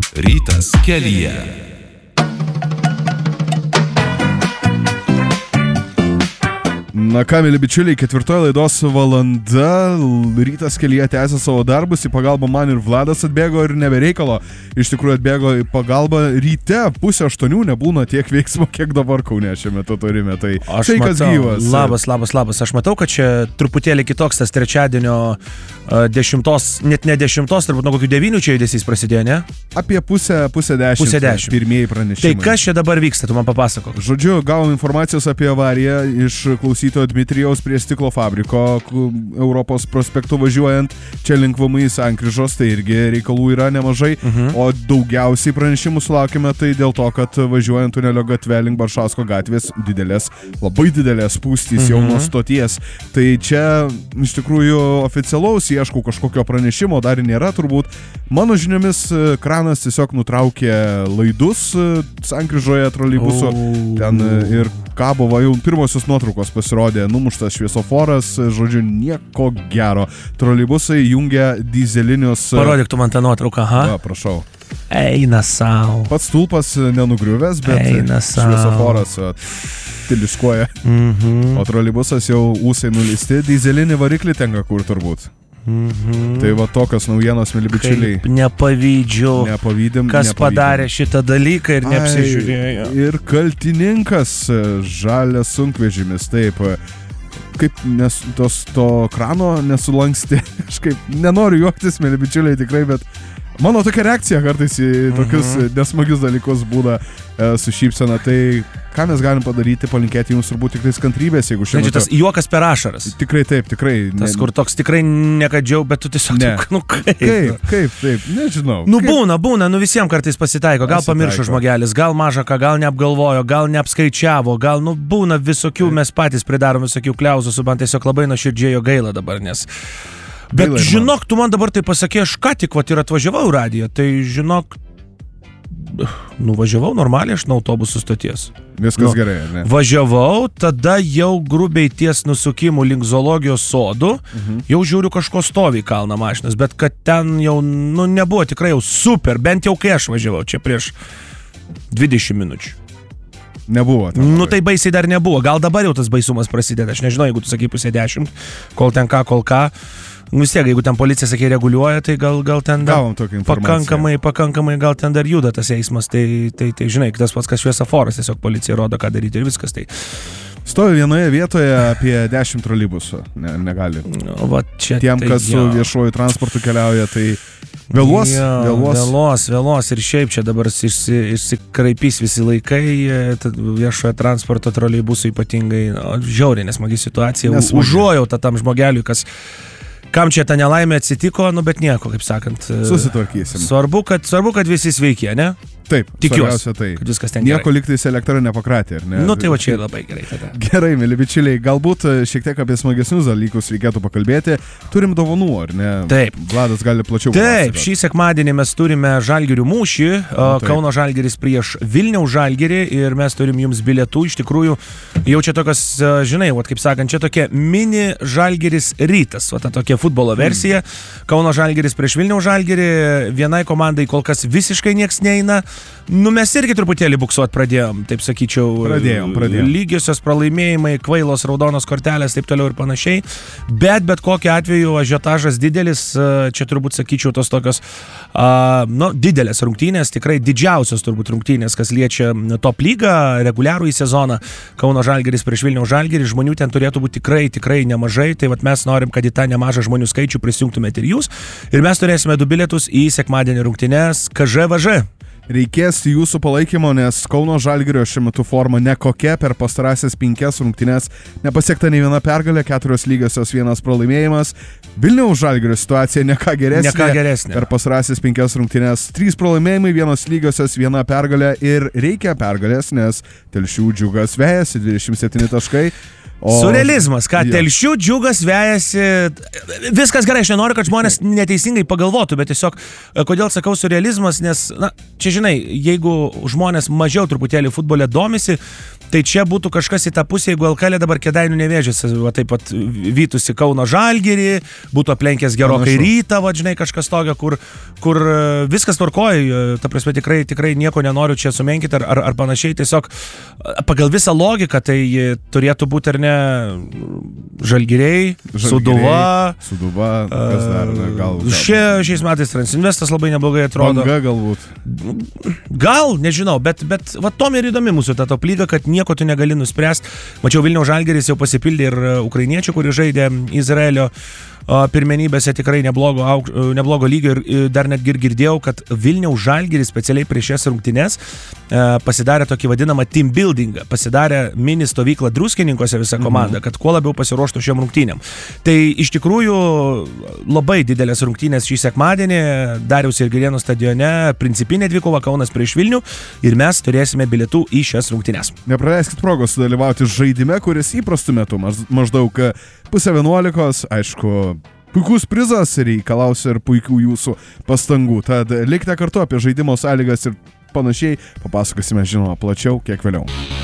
Rytas kelyje. Na ką, mėly bičiuliai, ketvirtoji laidos valanda, Rytas kelyje tęsia savo darbus, į pagalbą man ir Vladas atbėgo ir nebereikalo. Iš tikrųjų atbėgo į pagalbą ryte, 7:30 nebūna tiek veiksmo, kiek dabar Kaune šiuo metu turime. Tai aš kas gyvas. Labas. Aš matau, kad čia truputėlį kitoks tas trečiadienio 10, net ne 10, turbūt nuo kokių 9 čia judesys prasidėjo, ne? Apie pusę 10. Pirmieji pranešimai. Tai kas čia dabar vyksta, tu man papasakok. Žodžiu, gavom informacijos apie avariją iš klausytojo Dmitrijaus prie stiklo fabriko Europos prospektu važiuojant čia link VMI sankryžos, tai irgi reikalų yra nemažai, o daugiausiai pranešimų sulaukime tai dėl to, kad važiuojant tunelio gatve link Baršausko gatvės labai didelės spūstys jau nuo stoties. Tai čia iš tikrųjų oficialaus ieškau kažkokio pranešimo, dar nėra turbūt. Mano žiniomis kranas tiesiog nutraukė laidus sankryžoje troleibuso, ten ir kabo, jau pirmosios nuotraukos pasirodė, numuštas šviesoforas, žodžiu, nieko gero. Troleibusai jungia dyzelinius... Parodyk tu man tą nuotrauką, aha. Va, prašau. Eina sau. Pats stulpas nenugriuvęs, bet šviesoforas tiliškuoja. O troleibusas jau ūsai nuleisti, dyzelinį variklį tenka kur turbūt. Tai va tokios naujienos, mėly bičiuliai. Kaip nepavydžiu. Kas padarė šitą dalyką ir neapsižiūrėjo. Ir kaltininkas, žalias sunkvežimis, taip. Kaip to krano nesulankstė. Aš kaip nenoriu juoktis, mėly bičiuliai, tikrai, bet mano tokia reakcija kartais į tokius nesmagius dalykus būna su šypsena. Tai ką mes galim padaryti, palinkėti jums turbūt tikrai kantrybės, jeigu šiandien... Tas juokas per ašaras. Tikrai taip, tikrai. Tas, kur toks tikrai nekadžiau, bet tu tiesiog... Kaip, nežinau. Būna, visiems kartais pasitaiko. Gal pamiršo žmogelis, gal maža ką, gal neapgalvojo, gal neapskaičiavo, gal, būna visokių, mes patys pridarom visokių kliauzų, man tiesiog labai nuoširdžiai jo gaila dabar, nes... Bet žinok, tu man dabar tai pasakė, aš ką tik ir atvažiavau į radiją, tai žinok, nuvažiavau normaliai aš nuo autobusų stoties. Viskas gerai, ne? Važiavau, tada jau grubiai ties nusukimų link zoologijos sodų, jau žiūriu kažko stovi kalną mašinas, bet kad ten jau, nebuvo tikrai jau super, bent jau kai aš važiavau, čia prieš 20 minučių. Nebuvo. Tai baisiai dar nebuvo, gal dabar jau tas baisumas prasideda, aš nežinau, jeigu tu sakai 9:30, kol ten ką. Vis tiek, jeigu ten policija, sakė, reguliuoja, tai gal ten pakankamai gal ten dar juda tas eismas, tai žinai, tas pats, kas šviesoforas, tiesiog policija rodo, ką daryti ir viskas. Tai. Stovi vienoje vietoje apie 10 troleibusų, negali. Tiem, kas su viešuoju transportu keliauja, tai vėluos ir šiaip čia dabar išsikraipys visi laikai, viešojo transporto troleibusų ypatingai, žiauriai nesmagi situacija, užuojauta tam žmogeliui, kam čia ta nelaimė atsitiko, bet nieko, kaip sakant. Susitvarkysim. Svarbu, kad visi sveiki, ne? Taip, tikiuosi, tai. Kad viskas ten nieko liktais elektra nepakratė, ar ne? Tai va čia labai gerai tada. Gerai, mėly bičiuliai, galbūt šiek tiek apie smagesnius dalykus reikėtų pakalbėti. Turim dovanų, ar ne? Taip. Vladas gali plačiau pasakoti. Taip, šį sekmadienį mes turime Žalgirių mūšį, Kauno Žalgiris prieš Vilniaus Žalgirį ir mes turim jums bilietų, iš tikrųjų, jau čia tokios, žinai, kaip sakant, čia tokia mini Žalgiris rytas, ta tokia futbolo versija. Kauno Žalgiris prieš Vilniaus Žalgirį, vienai komandai kol kas visiškai nieks neina. Mes irgi truputėlį buksuot pradėjom, taip sakyčiau. Pradėjom. Lygiosios pralaimėjimai, kvailos raudonos kortelės, taip toliau ir panašiai. Bet kokiu atveju ažiotažas didelis, čia turbūt sakyčiau tos tokios didelės rungtynės, tikrai didžiausios turbūt rungtynės, kas liečia top lygą, reguliarųjį sezoną. Kauno Žalgiris prieš Vilniaus Žalgirį, žmonių ten turėtų būti tikrai nemažai, tai mes norim, kad į tą nemažą žmonių skaičių prisijungtumėte ir jūs. Ir mes turėsime 2 bilietus į sekmadienio rungtynes KŽVŽ. Reikės jūsų palaikymo, nes Kauno Žalgirio šiuo metu forma nekokia, per pastarąsias 5 rungtynes nepasiekta nei viena pergalė, 4 lygiosios, 1 pralaimėjimas. Vilniaus Žalgirio situacija ne ką geresnė. Per pastarąsias 5 rungtynes 3 pralaimėjimai, 1 lygiosios, 1 pergalė ir reikia pergalės, nes Telšių Džiugas vejasi 27 taškai. Surrealizmas, ką Telšių Džiugas vejasi, viskas gerai, aš nenoriu, kad žmonės neteisingai pagalvotų, bet tiesiog, kodėl sakau surrealizmas, nes, na, čia žinai, jeigu žmonės mažiau truputėlį futbole domisi, tai čia būtų kažkas į tą pusę, jeigu LKL dabar Kėdainių Nevėžis, va taip pat vytųsi Kauno Žalgirį, būtų aplenkęs gerokai Rytą, va, žinai, kažkas tokio, kur viskas tvarkoja, ta prasme tikrai nieko nenoriu čia sumenkyti ar panašiai, tiesiog pagal visą logiką tai turėtų būti ar ne Žalgiriai, Sūduva, kas dar, gal. Šiais metais Transinvestas labai neblogai atrodo. Banga galbūt. Gal, nežinau, bet va tom ir įdomi mūsų ta top lyga, kad nieko tu negali nuspręsti. Mačiau Vilniaus Žalgiris jau pasipildė ir ukrainiečių, kurie žaidė Izraelio pirmenybėse tikrai neblogo lygio ir dar netgi girdėjau, kad Vilniaus Žalgiris specialiai prieš šias rungtynes pasidarė tokį vadinamą team buildingą, pasidarė mini stovyklą Druskininkose visą komandą, kad kuo labiau pasiruoštų šiom rungtynėm. Tai iš tikrųjų labai didelės rungtynės šį sekmadienį Dariaus ir Girėno stadione, principinė dvikova Kaunas prieš Vilnių ir mes turėsime bilietų į šias rungtynes. Nepraleiskit progos sudalyvauti žaidime, kuris įprastų metu maždaug 10:30, aišku, puikus prizas reikalaus ir puikių jūsų pastangų. Tad likite kartu, apie žaidimo sąlygas ir panašiai papasakosime, žinoma, plačiau kiek vėliau.